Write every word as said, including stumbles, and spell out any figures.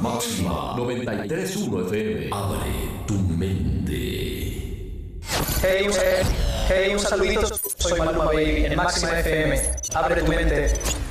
Máxima noventa y tres punto uno F M. Abre tu mente. Hey, hey, hey, un saludito. Soy Maluma Baby en Máxima F M. Abre tu mente.